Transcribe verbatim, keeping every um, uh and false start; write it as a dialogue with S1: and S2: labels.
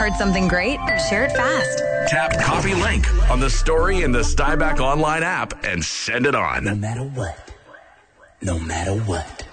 S1: Heard something great? Share it fast.
S2: Tap copy link on the story in the Steinbach online app and send it on.
S3: No matter what. No matter what.